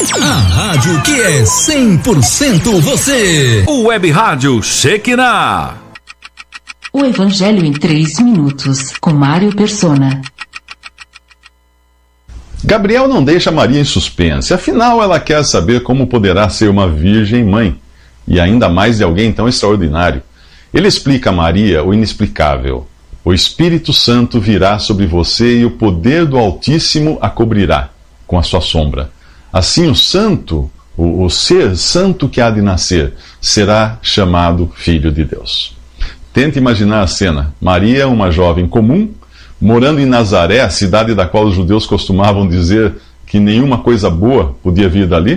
A rádio que é 100% você. O Web Rádio Shekinah. O Evangelho em 3 minutos, com Mário Persona. Gabriel não deixa Maria em suspense, afinal ela quer saber como poderá ser uma virgem mãe, e ainda mais de alguém tão extraordinário. Ele explica a Maria o inexplicável. O Espírito Santo virá sobre você e o poder do Altíssimo a cobrirá com a sua sombra. Assim o santo, o ser santo que há de nascer, será chamado Filho de Deus. Tente imaginar a cena. Maria, uma jovem comum, morando em Nazaré, a cidade da qual os judeus costumavam dizer que nenhuma coisa boa podia vir dali,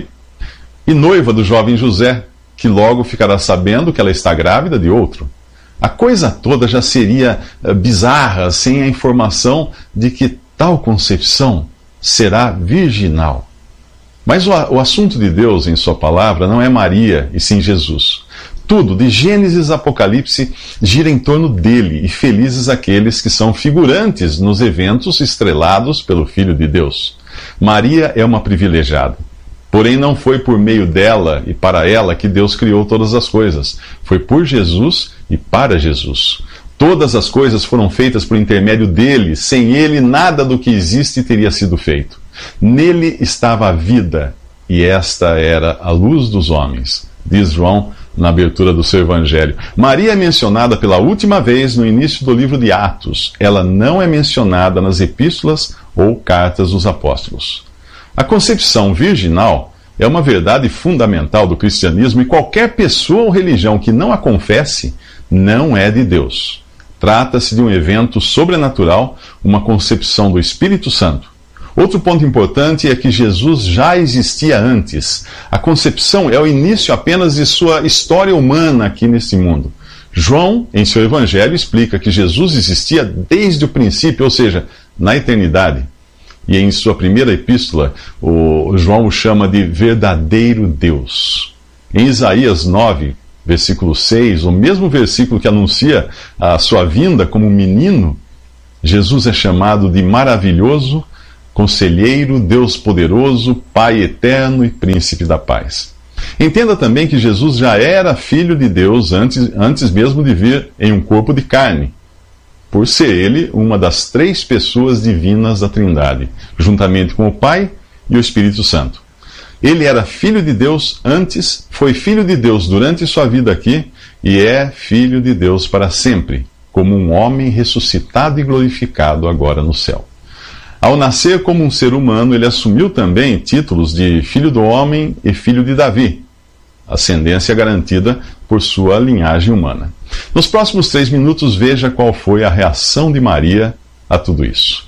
e noiva do jovem José, que logo ficará sabendo que ela está grávida de outro. A coisa toda já seria bizarra sem a informação de que tal concepção será virginal. Mas o assunto de Deus em sua palavra não é Maria, e sim Jesus. Tudo, de Gênesis a Apocalipse, gira em torno dele, e felizes aqueles que são figurantes nos eventos estrelados pelo Filho de Deus. Maria é uma privilegiada. Porém, não foi por meio dela e para ela que Deus criou todas as coisas. Foi por Jesus e para Jesus. Todas as coisas foram feitas por intermédio dele. Sem ele, nada do que existe teria sido feito. Nele estava a vida, e esta era a luz dos homens, diz João na abertura do seu Evangelho. Maria é mencionada pela última vez no início do livro de Atos. Ela não é mencionada nas epístolas ou cartas dos apóstolos. A concepção virginal é uma verdade fundamental do cristianismo, e qualquer pessoa ou religião que não a confesse não é de Deus. Trata-se de um evento sobrenatural, uma concepção do Espírito Santo. Outro ponto importante é que Jesus já existia antes. A concepção é o início apenas de sua história humana aqui neste mundo. João, em seu Evangelho, explica que Jesus existia desde o princípio, ou seja, na eternidade. E em sua primeira epístola, João o chama de verdadeiro Deus. Em Isaías 9, versículo 6, o mesmo versículo que anuncia a sua vinda como menino, Jesus é chamado de maravilhoso, Conselheiro, Deus poderoso, Pai eterno e Príncipe da paz. Entenda também que Jesus já era Filho de Deus antes mesmo de vir em um corpo de carne, por ser ele uma das 3 pessoas divinas da Trindade, juntamente com o Pai e o Espírito Santo. Ele era Filho de Deus antes, foi Filho de Deus durante sua vida aqui e é Filho de Deus para sempre, como um homem ressuscitado e glorificado agora no céu. Ao nascer como um ser humano, ele assumiu também títulos de Filho do Homem e Filho de Davi, ascendência garantida por sua linhagem humana. Nos próximos 3 minutos, veja qual foi a reação de Maria a tudo isso.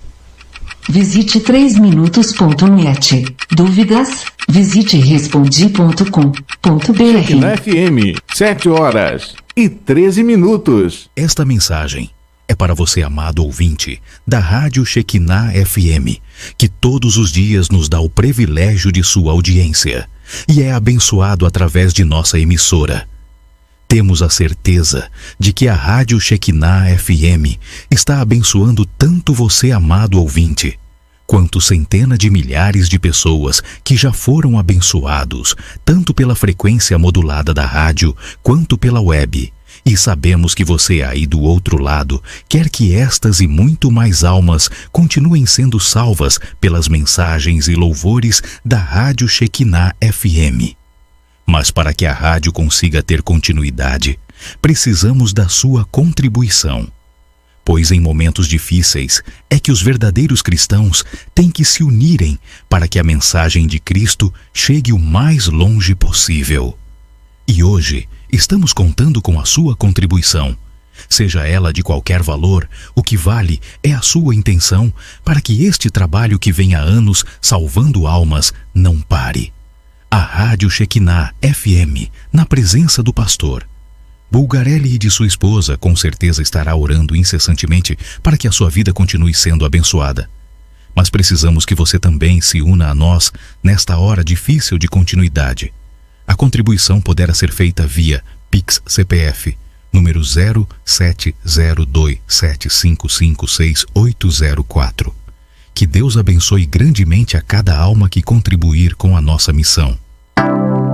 Visite 3minutos.net. Dúvidas? Visite respondi.com.br. Shekinah FM, 7h13. Esta mensagem é para você, amado ouvinte da Rádio Shekinah FM, que todos os dias nos dá o privilégio de sua audiência e é abençoado através de nossa emissora. Temos a certeza de que a Rádio Shekinah FM está abençoando tanto você, amado ouvinte, quanto centenas de milhares de pessoas que já foram abençoados, tanto pela frequência modulada da rádio quanto pela web. E sabemos que você aí do outro lado quer que estas e muito mais almas continuem sendo salvas pelas mensagens e louvores da Rádio Shekinah FM. Mas para que a rádio consiga ter continuidade, precisamos da sua contribuição. Pois em momentos difíceis é que os verdadeiros cristãos têm que se unirem para que a mensagem de Cristo chegue o mais longe possível. E hoje estamos contando com a sua contribuição. Seja ela de qualquer valor, o que vale é a sua intenção para que este trabalho que vem há anos salvando almas não pare. A Rádio Shekinah FM, na presença do pastor Bulgarelli e de sua esposa, com certeza estará orando incessantemente para que a sua vida continue sendo abençoada. Mas precisamos que você também se una a nós nesta hora difícil de continuidade. A contribuição poderá ser feita via Pix CPF, número 070275568804. Que Deus abençoe grandemente a cada alma que contribuir com a nossa missão.